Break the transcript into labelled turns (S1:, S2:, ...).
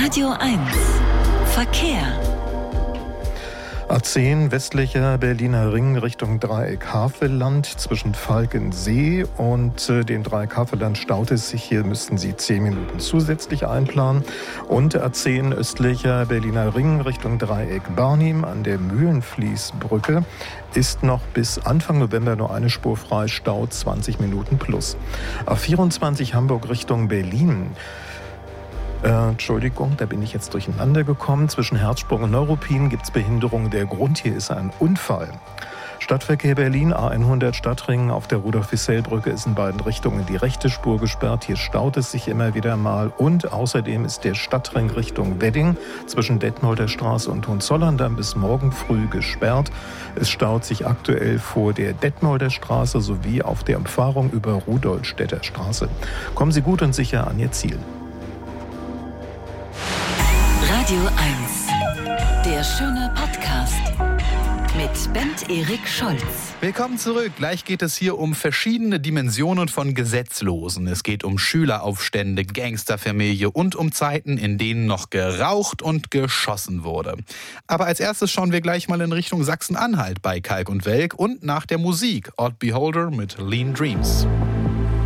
S1: Radio 1 Verkehr.
S2: A10 westlicher Berliner Ring Richtung Dreieck Havelland. Zwischen Falkensee und dem Dreieck Havelland staut es sich. Hier müssten Sie 10 Minuten zusätzlich einplanen. Und A10 östlicher Berliner Ring Richtung Dreieck Barnim an der Mühlenfließbrücke ist noch bis Anfang November nur eine Spur frei. Stau 20 Minuten plus. A24 Hamburg Richtung Berlin. Entschuldigung, da bin ich jetzt durcheinander gekommen. Zwischen Herzsprung und Neuruppin gibt es Behinderung. Der Grund hier ist ein Unfall. Stadtverkehr Berlin, A100 Stadtring auf der Rudolf-Wissell-Brücke ist in beiden Richtungen die rechte Spur gesperrt. Hier staut es sich immer wieder mal. Und außerdem ist der Stadtring Richtung Wedding zwischen Detmolder Straße und Hohenzollern bis morgen früh gesperrt. Es staut sich aktuell vor der Detmolder Straße sowie auf der Umfahrung über Rudolstädter Straße. Kommen Sie gut und sicher an Ihr Ziel.
S1: Radio 1, der schöne Podcast mit Bent Erik Scholz.
S3: Willkommen zurück. Gleich geht es hier um verschiedene Dimensionen von Gesetzlosen. Es geht um Schüleraufstände, Gangsterfamilie und um Zeiten, in denen noch geraucht und geschossen wurde. Aber als erstes schauen wir gleich mal in Richtung Sachsen-Anhalt bei Kalk und Welk und nach der Musik Odd Beholder mit Lean Dreams.